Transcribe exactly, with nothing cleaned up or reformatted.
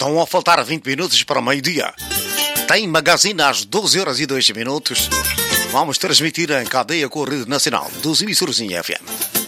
Estão a faltar vinte minutos para o meio-dia. Tem Magazine às doze horas e dois minutos. Vamos transmitir em cadeia com a Rede Nacional dos Emissoras em F M.